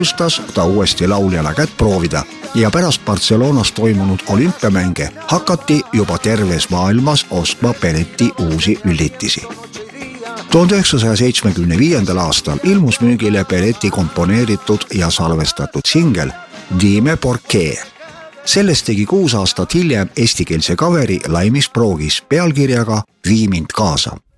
otsustas ta uuesti lauljale kätt proovida ja pärast Barcelonas toimunud olümpiamänge hakati juba terves maailmas ostma Peretti uusi üllitisi. 1975. aastal ilmus müügile Peretti komponeeritud ja salvestatud singel Dime por qué. Sellest tegi 6 aastat hiljem eestikeelse kaveri Laimis Proogis pealkirjaga Vii mind kaasa.